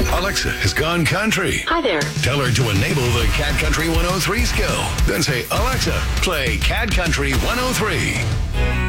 Alexa has gone country. Hi there. Tell her to enable the Cat Country 103 skill. Then say, Alexa, play Cat Country 103.